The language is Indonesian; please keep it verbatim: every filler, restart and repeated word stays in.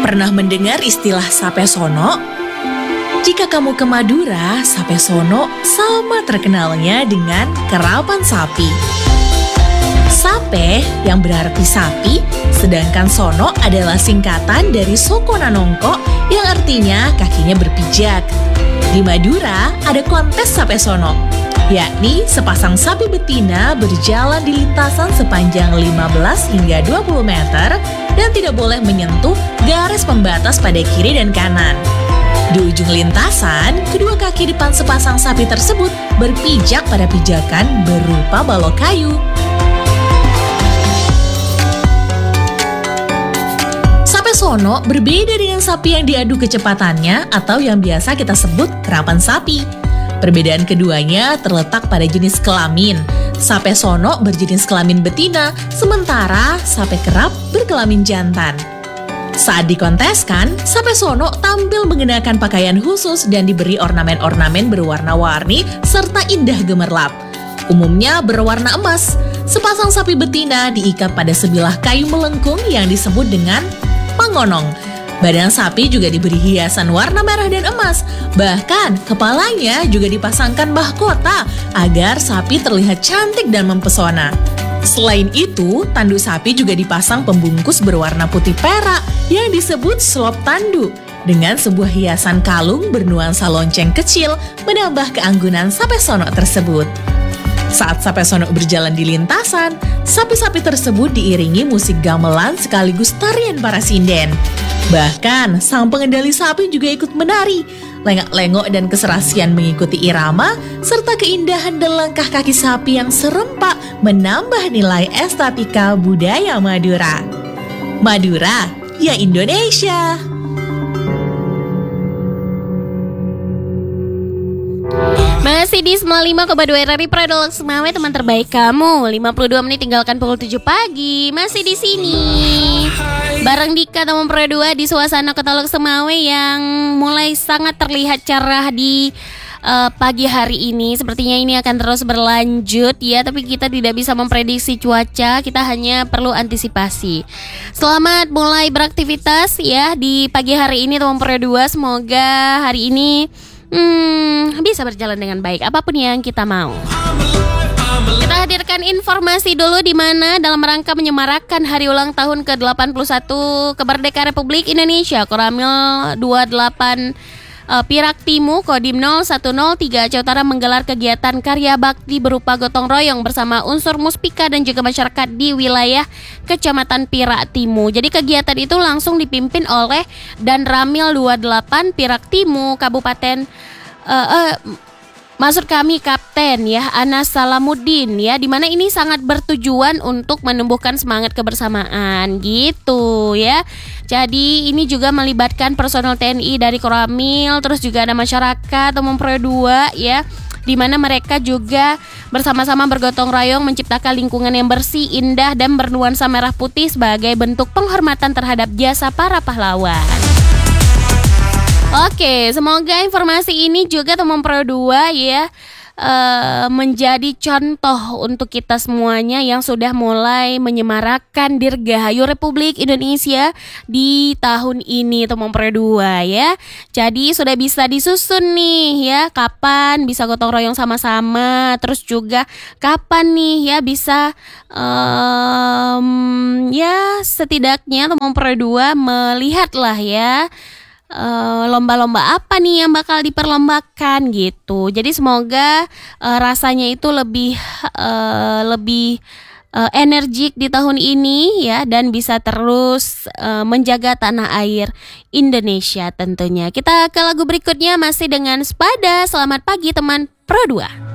Pernah mendengar istilah sape sono? Jika kamu ke Madura, sape sono sama terkenalnya dengan kerapan sapi. Sape yang berarti sapi, sedangkan sono adalah singkatan dari soko nanongko yang artinya kakinya berpijak. Di Madura ada kontes sape sono, yakni sepasang sapi betina berjalan di lintasan sepanjang lima belas hingga dua puluh meter dan tidak boleh menyentuh garis pembatas pada kiri dan kanan. Di ujung lintasan, kedua kaki depan sepasang sapi tersebut berpijak pada pijakan berupa balok kayu. Sape sono berbeda dengan sapi yang diadu kecepatannya atau yang biasa kita sebut kerapan sapi. Perbedaan keduanya terletak pada jenis kelamin. Sape sono berjenis kelamin betina, sementara sape kerap berkelamin jantan. Saat dikonteskan, sape sono tampil mengenakan pakaian khusus dan diberi ornamen-ornamen berwarna-warni serta indah gemerlap. Umumnya berwarna emas. Sepasang sapi betina diikat pada sebilah kayu melengkung yang disebut dengan pangonong. Badan sapi juga diberi hiasan warna merah dan emas. Bahkan kepalanya juga dipasangkan mahkota agar sapi terlihat cantik dan mempesona. Selain itu, tandu sapi juga dipasang pembungkus berwarna putih perak yang disebut selop tandu dengan sebuah hiasan kalung bernuansa lonceng kecil menambah keanggunan sape sono tersebut. Saat sape sono berjalan di lintasan, sapi-sapi tersebut diiringi musik gamelan sekaligus tarian para sinden. Bahkan, sang pengendali sapi juga ikut menari. Lengak-lengok dan keserasian mengikuti irama, serta keindahan dan langkah kaki sapi yang serempak menambah nilai estetika budaya Madura. Madura, ya Indonesia! Masih di sembilan puluh lima koma dua R R I Pradolog Semawe, teman terbaik kamu. lima puluh dua menit tinggalkan pukul tujuh pagi. Masih di sini bareng Dika, teman Pro dua di suasana Kota Lok Semawe yang mulai sangat terlihat cerah di uh, pagi hari ini. Sepertinya ini akan terus berlanjut ya, tapi kita tidak bisa memprediksi cuaca, kita hanya perlu antisipasi. Selamat mulai beraktivitas ya di pagi hari ini teman Pro dua. Semoga hari ini Hmm, bisa berjalan dengan baik apapun yang kita mau. Kita hadirkan informasi dulu di mana dalam rangka menyemarakan hari ulang tahun ke delapan puluh satu kemerdekaan Republik Indonesia, Koramil dua puluh delapan uh, Pirak Timu Kodim nol satu nol tiga Aceh Utara menggelar kegiatan karya bakti berupa gotong royong bersama unsur muspika dan juga masyarakat di wilayah Kecamatan Pirak Timu. Jadi kegiatan itu langsung dipimpin oleh Dan Ramil dua puluh delapan Pirak Timu Kabupaten uh, uh, maksud kami Kapten ya Anas Salamuddin ya, dimana ini sangat bertujuan untuk menumbuhkan semangat kebersamaan gitu ya. Jadi ini juga melibatkan personel T N I dari Koramil, terus juga ada masyarakat Umum Pro dua ya, di mana mereka juga bersama-sama bergotong royong menciptakan lingkungan yang bersih, indah, dan bernuansa merah putih sebagai bentuk penghormatan terhadap jasa para pahlawan. Oke, semoga informasi ini juga teman Pro dua ya uh, menjadi contoh untuk kita semuanya yang sudah mulai menyemarakan Dirgahayu Republik Indonesia di tahun ini teman Pro dua ya. Jadi sudah bisa disusun nih ya, kapan bisa gotong royong sama-sama, terus juga kapan nih ya bisa um, ya setidaknya teman Pro dua melihatlah ya Uh, lomba-lomba apa nih yang bakal diperlombakan gitu. Jadi semoga uh, rasanya itu lebih uh, lebih uh, energik di tahun ini ya, dan bisa terus uh, menjaga tanah air Indonesia tentunya. Kita ke lagu berikutnya masih dengan Spada. Selamat pagi teman Pro dua.